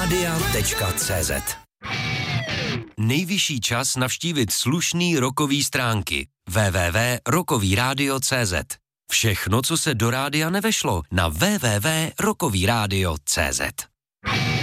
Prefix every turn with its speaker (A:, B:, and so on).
A: radia.cz. Nejvyšší čas navštívit slušný rockový stránky www.rockovyradio.cz. Všechno, co se do rádia nevešlo, na www.rockovyradio.cz.